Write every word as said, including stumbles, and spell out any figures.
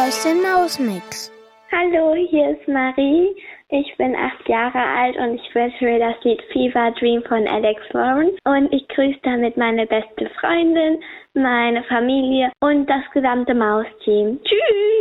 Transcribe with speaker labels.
Speaker 1: aus dem Mausmix.
Speaker 2: Hallo, hier ist Marie. Ich bin acht Jahre alt und ich wünsche mir das Lied Fever Dream von Alex Warren. Und ich grüße damit meine beste Freundin, meine Familie und das gesamte Mausteam. Tschüss!